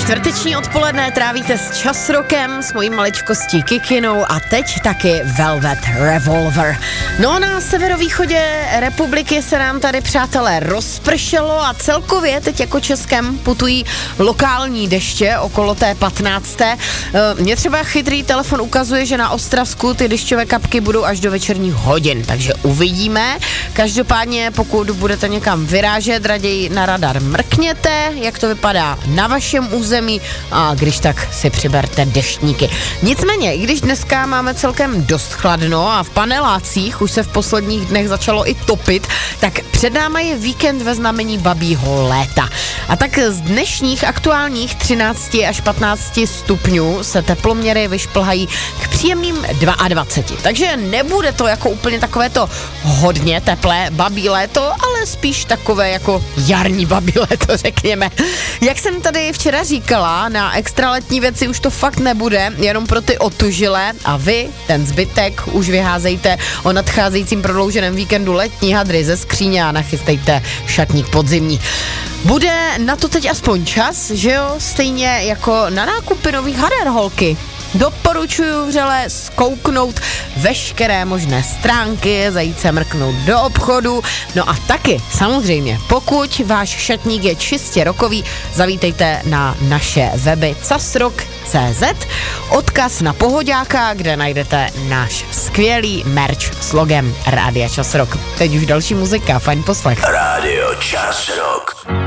Čtvrteční odpoledne trávíte s Časrokem, s mojí maličkostí Kikinou a teď taky Velvet Revolver. No na severovýchodě republiky se nám tady, přátelé, rozpršelo a celkově teď jako Českem putují lokální deště okolo té 15. Mně třeba chytrý telefon ukazuje, že na Ostravsku ty dešťové kapky budou až do večerních hodin, takže uvidíme. Každopádně pokud budete někam vyrážet, raději na radar mrkněte, jak to vypadá na vašem území a když tak si přiberte deštníky. Nicméně, i když dneska máme celkem dost chladno a v panelácích už se v posledních dnech začalo i topit, tak před náma je víkend ve znamení babího léta. A tak z dnešních aktuálních 13 až 15 stupňů se teploměry vyšplhají k příjemným 22. Takže nebude to jako úplně takové to hodně teplé babí léto, ale spíš takové jako jarní babí léto, řekněme. Jak jsem tady včera říkala, na extraletní věci už to fakt nebude, jenom pro ty otužilé a vy, ten zbytek, už vyházejte o nadcházejícím prodlouženém víkendu letní hadry ze skříně a nachystejte šatník podzimní. Bude na to teď aspoň čas, že jo? Stejně jako na nákupy nových hader, holky. Doporučuji vřele zkouknout veškeré možné stránky, zajít se mrknout do obchodu. No a taky, samozřejmě, pokud váš šatník je čistě rokový, zavítejte na naše weby casrock.cz, odkaz na Pohoďáka, kde najdete náš skvělý merch s logem Rádia Časrock. Teď už další muzika, fajn poslech. Rádio Časrock.